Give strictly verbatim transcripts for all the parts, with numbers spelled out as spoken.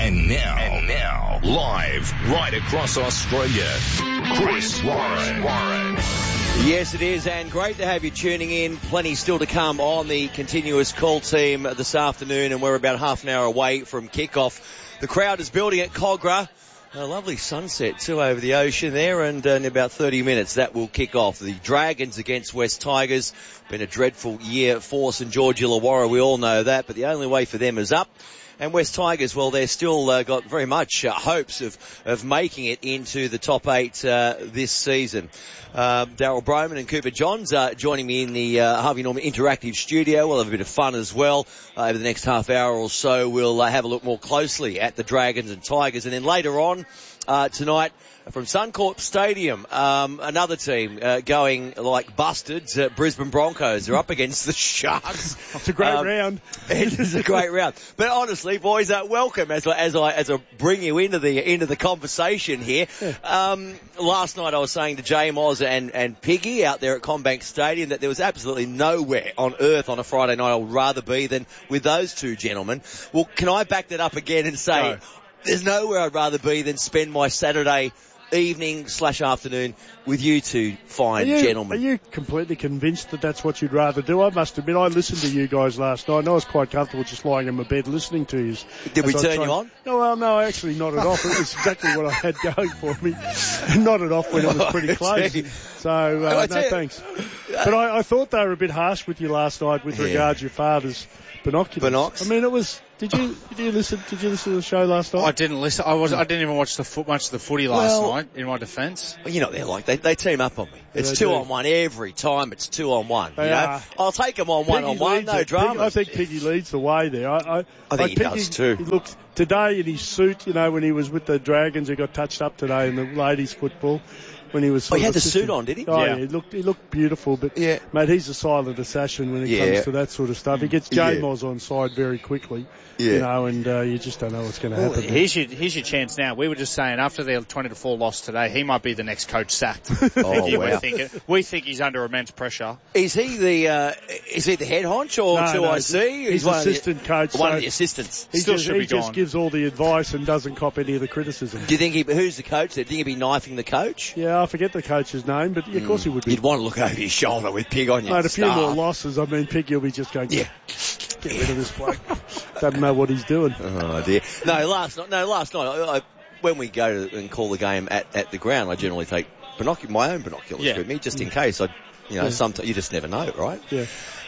And now, and now, live right across Australia, Chris Warren. Warren. Yes, it is, and great to have you tuning in. Plenty still to come on the continuous call team this afternoon, and we're about half an hour away from kickoff. The crowd is building at Cogra. A lovely sunset too over the ocean there, and uh, in about thirty minutes that will kick off. The Dragons against West Tigers. Been a dreadful year for St George Illawarra, we all know that, but the only way for them is up. And West Tigers, well, they're still uh, got very much uh, hopes of, of making it into the top eight uh, this season. Uh, Daryl Broman and Cooper Johns uh, joining me in the uh, Harvey Norman Interactive Studio. We'll have a bit of fun as well. Uh, over the next half hour or so, we'll uh, have a look more closely at the Dragons and Tigers. And then later on uh, tonight, from Suncorp Stadium, um, another team uh, going like bustards. Uh, Brisbane Broncos are up against the Sharks. It's a great um, round. It is a great round. But honestly, boys, uh, welcome as, as I as I bring you into the into the conversation here. Yeah. Um, last night I was saying to Jay Moz and and Piggy out there at CommBank Stadium that there was absolutely nowhere on earth on a Friday night I would rather be than with those two gentlemen. Well, can I back that up again and say no. There's nowhere I'd rather be than spend my Saturday evening slash afternoon with you two fine are you, gentlemen. Are you completely convinced that that's what you'd rather do? I must admit, I listened to you guys last night and I was quite comfortable just lying in my bed listening to you. Did we turn you on? No, well, no, I actually nodded off. It was exactly what I had going for me. Nodded off when it was pretty close. So, uh, no, thanks. But I, I thought they were a bit harsh with you last night with yeah. regard to your father's binoculars. Binocs? I mean, it was... Did you did you listen? Did you listen to the show last night? I didn't listen. I was. I didn't even watch the foot much of the footy last well, night. In my defence, well, you know they're like they they team up on me. It's two do. on one every time. It's two on one. They you know? are. I'll take them on one Piggy on one. No drama. Piggy, I think Piggy leads the way there. I I, I think like he Piggy, does too. He looked today in his suit. You know when he was with the Dragons, he got touched up today in the ladies' football. When he was oh, he had the assistant. suit on, did he? Oh, yeah. yeah. He looked, he looked beautiful, but, yeah. mate, he's a silent assassin when it yeah. comes to that sort of stuff. He gets J Moz yeah. on side very quickly, yeah. you know, and uh, you just don't know what's going to well, happen. Here's your, here's your chance now. We were just saying, after their twenty to four loss today, he might be the next coach sacked. oh, you, wow. we, think, we think he's under immense pressure. Is he the uh, is he the head honch or no, two no, I see? He's, he's one assistant of the, coach. One so of the assistants. He, Still just, should he be just gone. gives all the advice and doesn't cop any of the criticism. Do you think he, who's the coach there? Do you think he'd be knifing the coach? Yeah, I forget the coach's name, but of course he would be. You'd want to look over your shoulder with Pig on your Mate, a few staff. more losses. I mean, Pig, you'll be just going, yeah. get rid of this bloke. Doesn't know what he's doing. Oh, dear. No, last night, no, last night, I, I, when we go to, and call the game at, at the ground, I generally take binoc- my own binoculars yeah. with me, just in case. I, you know, yeah. sometimes you just never know, right? Yeah.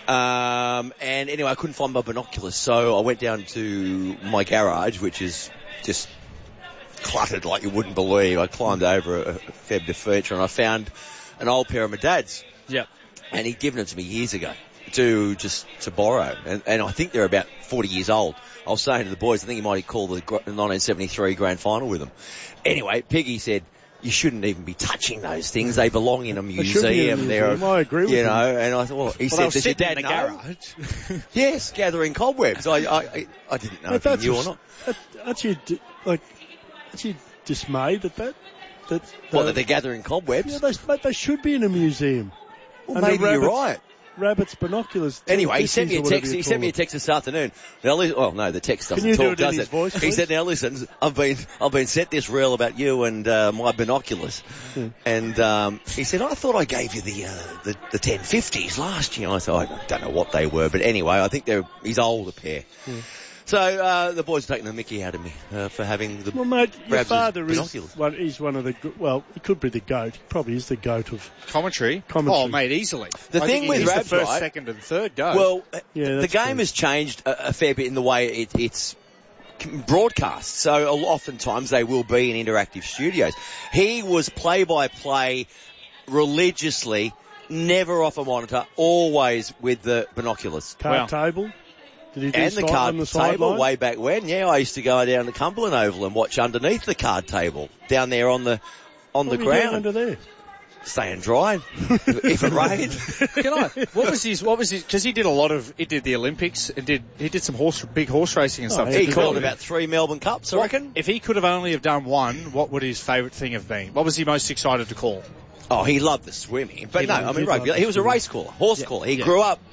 Um, and anyway, I couldn't find my binoculars, so I went down to my garage, which is just cluttered like you wouldn't believe. I climbed over a, a fair bit of furniture and I found an old pair of my dad's. Yep. And he'd given it to me years ago to just to borrow. And, and I think they're about forty years old. I was saying to the boys, I think he might have called the nineteen seventy-three grand final with them. Anyway, Piggy said, you shouldn't even be touching those things. They belong in a museum. In a museum. I agree with you you. know, and I thought, well, he well, said, does your dad in the know? garage. Yes, gathering cobwebs. I, I, I didn't know but if he knew or not. Aren't you, like, aren't you dismayed at that? That, what, that they're gathering cobwebs? Yeah, they, mate, they should be in a museum. Well, and maybe rabbits, you're right. Rabbits, binoculars. Anyway, he sent me a text. He sent me a text this afternoon. Now, li- well, no, the text doesn't Can you talk, do it does in it? his voice, he please? said, "Now listen, I've been I've been sent this reel about you and uh, my binoculars." Hmm. And um, he said, "I thought I gave you the uh, the, the ten fifties last year." I said, "I don't know what they were, but anyway, I think they're his older pair." Hmm. So uh, the boys are taking the mickey out of me uh, for having the well, mate, your father is binoculars. one, he's one of the well, he could be the goat. He probably is the goat of commentary. commentary. Oh, mate, easily. The I thing think with he's Rabs, the first, right? second, and third go. Well, Yeah, the that's game true. has changed a, a fair bit in the way it, it's broadcast. So oftentimes they will be in interactive studios. He was play-by-play religiously, never off a monitor, always with the binoculars. Card Well, table. Did he do And the side card on the table sideline? way back when. Yeah, I used to go down to Cumberland Oval and watch underneath the card table down there on the on What the were you doing ground, under there? staying dry if it rained. Can I? What was his? What was his? Because he did a lot of. He did the Olympics and did he did some horse big horse racing and Oh, stuff. yeah, He Good called job. about three Melbourne Cups, I What- reckon. If he could have only have done one, what would his favourite thing have been? What was he most excited to call? Oh, he loved the swimming. But He no, loved- I mean he rugby. loved He was the a race caller, horse Yeah, caller. He yeah. grew up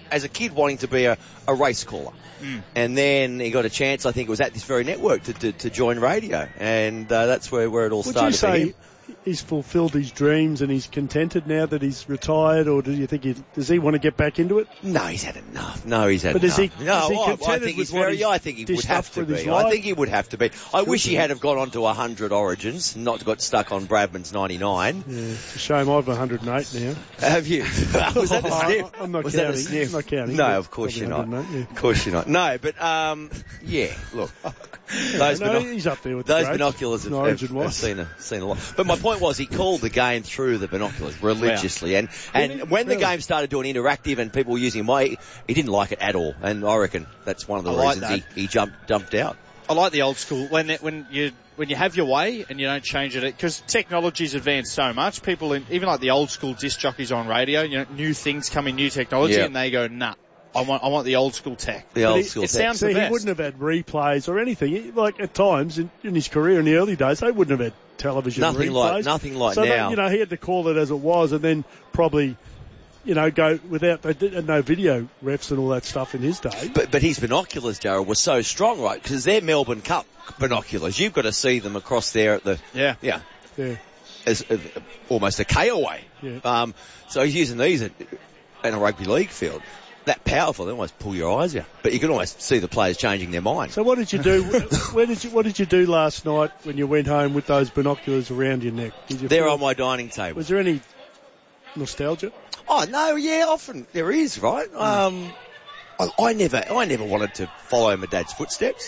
as a kid wanting to be a, a race caller. Mm. And then he got a chance, I think it was at this very network, to to, to join radio. And uh, that's where, where it all Would started you for say him. He's fulfilled his dreams and he's contented now that he's retired, or do you think he, does he want to get back into it? No, he's had enough. No, he's had but enough. Is he, no, is he I, contented I think with he's very. he's I think he would have to be. I think he would have to be. I Good wish he had have gone on to a hundred Origins, not got stuck on Bradman's ninety-ine. Yeah, it's a shame I've one hundred eight now. Have you? Was that a sniff? I'm not Was counting. that a sniff? I'm not counting. No, of course you're not. Yeah. Of course you're not. No, but um, yeah. Look. Those, no, binoc- he's up there with those the binoculars have, have, have seen, a, seen a lot. But my point was he called the game through the binoculars religiously. Wow. And, and really? when the really? game started doing interactive and people were using him, he, he didn't like it at all. And I reckon that's one of the I reasons like he, he jumped jumped out. I like the old school when it, when you when you have your way and you don't change it, because technology's advanced so much. People, in, even like the old school disc jockeys on radio, you know, new things come in, new technology, yep. and they go, nah. I want, I want the old school tech. The but old it, school it tech. sounds See, the best. he wouldn't have had replays or anything. He, like at times in, in his career in the early days, they wouldn't have had television nothing replays. like nothing like so now. They, you know, he had to call it as it was, and then probably, you know, go without they did, had no video refs and all that stuff in his day. But but his binoculars, Jarrell, were so strong, right? Because they're Melbourne Cup binoculars. You've got to see them across there at the yeah yeah yeah as uh, almost a K away. Yeah. Um, so he's using these at, in a rugby league field. That powerful, they almost pull your eyes out. But you can almost see the players changing their mind. So what did you do? Where did you? What did you do last night when you went home with those binoculars around your neck? Did you They're feel, on my dining table. Was there any nostalgia? Oh no, yeah, often there is, right? Mm. Um, I, I never, I never wanted to follow my dad's footsteps.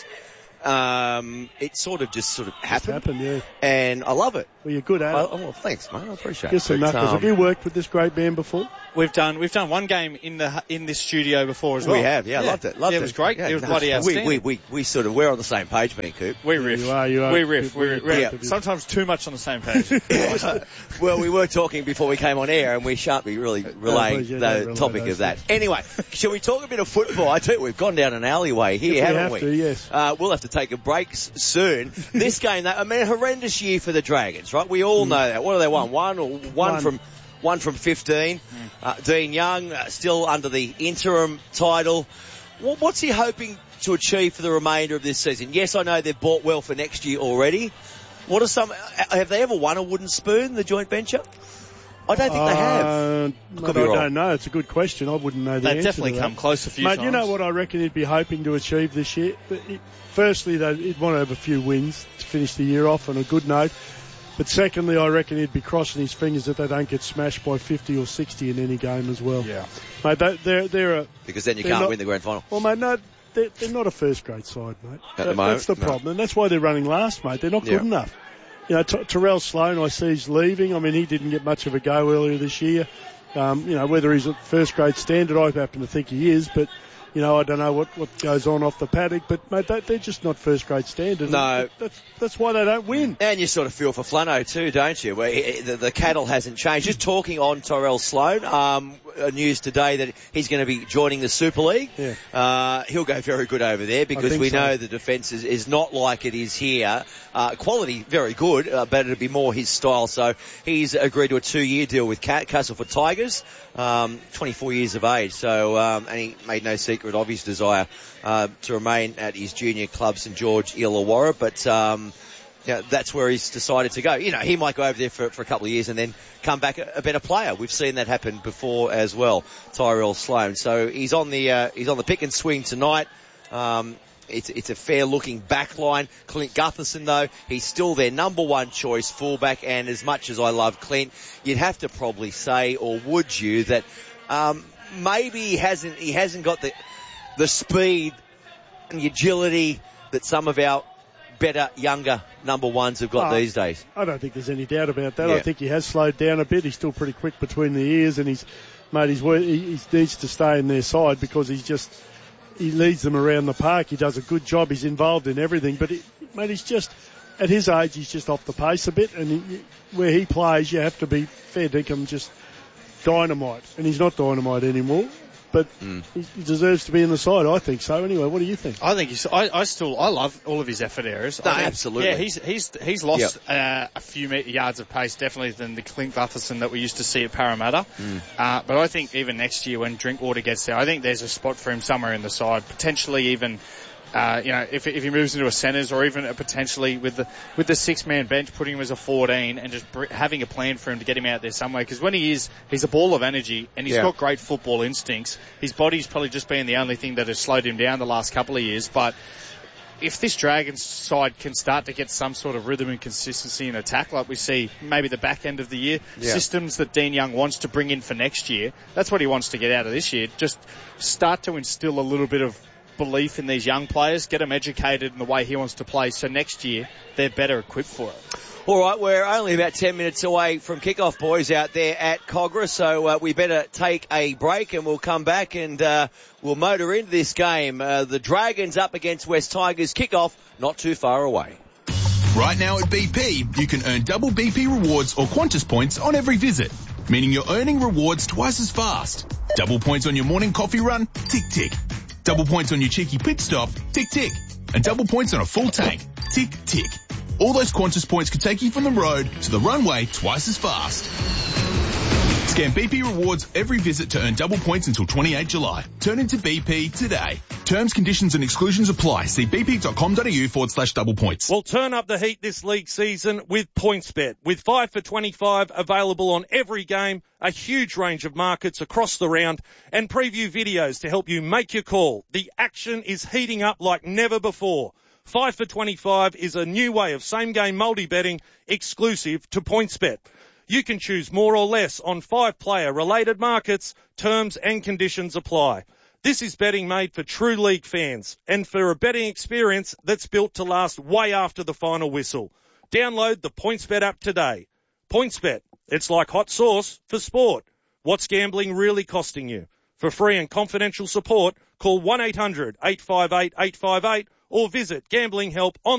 Um, it sort of just sort of happened. happened, yeah. And I love it. Well, you're good at I, it. well, thanks, mate. I appreciate Just it. some But, knuckles. um, Have you worked with this great band before? We've done we've done one game in the in this studio before as well. We have, yeah, yeah. loved it. Loved yeah, it. it was great. Yeah, it was no, bloody outstanding. we, we, we, we sort of, we're on the same page, Benny Coop. We riff. You are, you are. We riff. We riff. Yeah. Sometimes too much on the same page. Well, we were talking before we came on air, and we shan't be really relaying please, yeah, the relay topic those of that. things. Anyway, shall we talk a bit of football? I tell you, we've gone down an alleyway here, If we haven't have we? to, yes. Uh, we'll have to take a break s- soon. This game, though, I mean, a horrendous year for the Dragons, right? We all know that. What do they won? One or one, One. from one from fifteen. Uh, Dean Young uh, still under the interim title. Well, what's he hoping to achieve for the remainder of this season? Yes, I know they've bought well for next year already. What are some? Have they ever won a wooden spoon, the joint venture? I don't think they have. Uh, I mate, could be I wrong. don't know. It's a good question. I wouldn't know the They've answer definitely to that. come close a few Mate, times. you know what I reckon he'd be hoping to achieve this year? But it, firstly, they'd he'd want to have a few wins to finish the year off on a good note. But secondly, I reckon he'd be crossing his fingers that they don't get smashed by fifty or sixty in any game as well. Yeah. Mate, they, they're, they're a... Because then you they're can't not- win the grand final. Well, mate, no, they're, they're not a first-grade side, mate. At the That- moment, that's the no. problem, and that's why they're running last, mate. They're not Yeah. good enough. You know, T- Terrell Sloan, I see he's leaving. I mean, he didn't get much of a go earlier this year. Um, you know, whether he's at first-grade standard, I happen to think he is, but... You know, I don't know what, what goes on off the paddock, but mate, they, they're just not first-grade standard. No. That's, that's why they don't win. And you sort of feel for Flano too, don't you? Where he, the, the cattle hasn't changed. Just talking on Tyrell Sloan, um, uh, news today that he's going to be joining the Super League. Yeah. Uh, he'll go very good over there because think we so. know the defence is, is not like it is here. Uh, quality very good, uh, but it'll be more his style. So he's agreed to a two-year deal with Cat- Castleford Tigers, um, twenty-four years of age. So um, and he made no secret of his desire uh, to remain at his junior club, St George Illawarra, but. Um, Yeah, that's where he's decided to go. You know, he might go over there for, for a couple of years and then come back a, a better player. We've seen that happen before as well, Tyrell Sloan. So he's on the uh, he's on the pick and swing tonight. Um, it's it's a fair looking back line. Clint Gutherson though, he's still their number one choice fullback. And as much as I love Clint, you'd have to probably say, or would you, that um, maybe he hasn't he hasn't got the the speed and the agility that some of our better, younger number ones have got Oh, these days. I don't think there's any doubt about that. Yeah. I think he has slowed down a bit. He's still pretty quick between the ears, and he's, mate, he's, wor- he, he needs to stay in their side because he's just, he leads them around the park. He does a good job. He's involved in everything, but he, mate, he's just, at his age, he's just off the pace a bit, and he, where he plays, you have to be fair dinkum, just dynamite, and he's not dynamite anymore. but Mm. he, he deserves to be in the side. I think so. Anyway, what do you think? I think he's. I, I still. I love all of his effort areas. No, I think, absolutely. Yeah, he's he's he's lost uh, a few me- yards of pace definitely than the Clint Gutherson that we used to see at Parramatta. Mm. Uh, but I think even next year when Drinkwater gets there, I think there's a spot for him somewhere in the side, potentially even. Uh, you know, if if he moves into a centres or even a potentially with the with the six man bench, putting him as a fourteen and just br- having a plan for him to get him out there somewhere. Because when he is, he's a ball of energy and he's yeah. got great football instincts. His body's probably just been the only thing that has slowed him down the last couple of years. But if this Dragons side can start to get some sort of rhythm and consistency in attack, like we see maybe the back end of the year, yeah. systems that Dean Young wants to bring in for next year, that's what he wants to get out of this year. Just start to instill a little bit of belief in these young players, get them educated in the way he wants to play, so next year they're better equipped for it. All right, we're only about ten minutes away from kickoff, boys, out there at Cogra, so uh, we better take a break and we'll come back and uh, we'll motor into this game. Uh, the Dragons up against West Tigers, kickoff not too far away. Right now at B P, you can earn double B P rewards or Qantas points on every visit, meaning you're earning rewards twice as fast. Double points on your morning coffee run, tick tick. Double points on your cheeky pit stop, tick tick. And double points on a full tank, tick tick. All those Qantas points can take you from the road to the runway twice as fast. Scan B P rewards every visit to earn double points until twenty-eighth July. Turn into B P today. Terms, conditions and exclusions apply. See bp.com.au forward slash double points. Well, turn up the heat this league season with PointsBet. With five for twenty-five available on every game, a huge range of markets across the round, and preview videos to help you make your call. The action is heating up like never before. five for twenty-five is a new way of same-game multi-betting exclusive to PointsBet. You can choose more or less on five-player related markets. Terms and conditions apply. This is betting made for true league fans and for a betting experience that's built to last way after the final whistle. Download the PointsBet app today. PointsBet, it's like hot sauce for sport. What's gambling really costing you? For free and confidential support, call one eight hundred eight five eight eight five eight or visit Gambling Help on